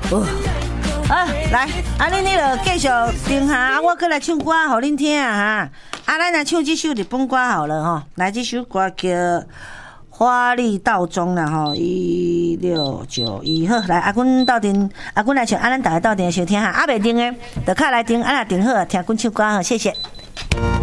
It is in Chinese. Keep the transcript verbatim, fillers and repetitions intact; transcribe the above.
哦，啊，来，啊，恁迄个继续定下，我过来唱歌，互恁听啊哈。啊，咱来唱这首日本歌好了吼，来这首歌叫《花丽道中》啦吼，一六九一好，来阿君斗阵，阿君来唱，啊，咱大家斗阵收听哈，啊，袂定的，就卡来定，啊，若定好，听君唱歌吼，谢谢。